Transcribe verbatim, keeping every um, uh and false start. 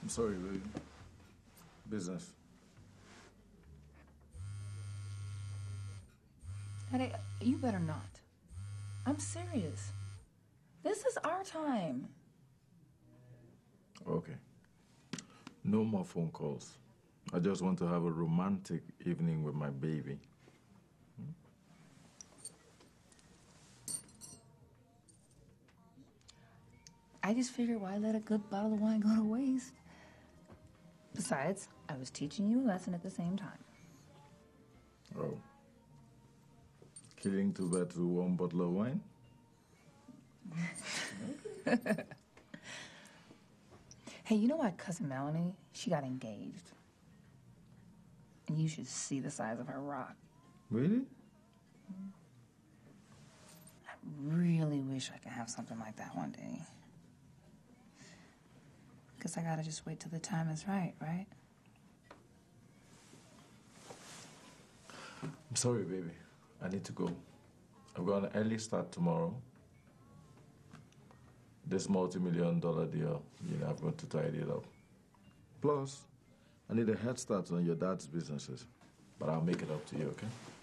sorry, baby. Business. Honey, you better not. I'm serious. This is our time. Okay. No more phone calls. I just want to have a romantic evening with my baby. Hmm? I just figured why let a good bottle of wine go to waste? Besides, I was teaching you a lesson at the same time. Oh. Killing two birds with one bottle of wine? Hey, you know my cousin Melanie? She got engaged. And you should see the size of her rock. Really? I really wish I could have something like that one day. Guess I gotta just wait till the time is right, right? I'm sorry, baby. I need to go. I've got an early start tomorrow. This multi-million dollar deal, you know, I've got to tidy it up. Plus, I need a head start on your dad's businesses. But I'll make it up to you, okay?